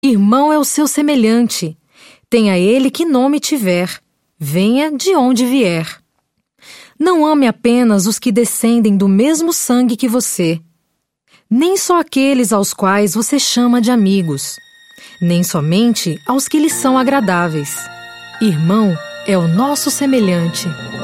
Irmão é o seu semelhante. Tenha ele que nome tiver. Venha de onde vier. Não ame apenas os que descendem do mesmo sangue que você. Nem só aqueles aos quais você chama de amigos. Nem somente aos que lhes são agradáveis. Irmão é o nosso semelhante.